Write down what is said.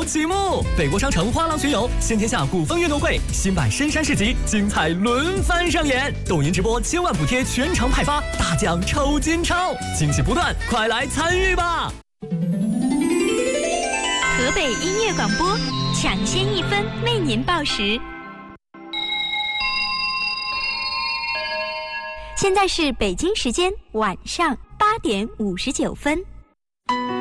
启幕。北国商城花廊巡游，先天下古风运动会，新版深山市集，精彩轮番上演。抖音直播千万补贴全场派发，大奖抽金钞，惊喜不断，快来参与吧！ 河北音乐广播，抢先1分为您报时。现在是北京时间晚上8点59分。